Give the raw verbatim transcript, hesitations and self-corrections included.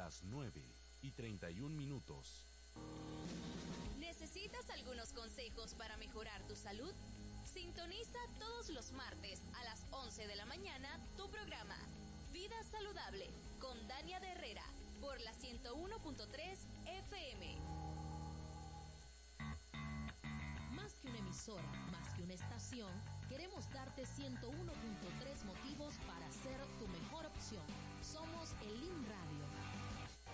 las nueve y treinta y un minutos. ¿Necesitas algunos consejos para mejorar tu salud? Sintoniza todos los martes a las once de la mañana tu programa Vida Saludable con Dania de Herrera por la ciento uno punto tres F M. Más que una emisora, más que una estación, queremos darte ciento uno punto tres motivos para ser tu mejor opción. Somos el L I M Radio,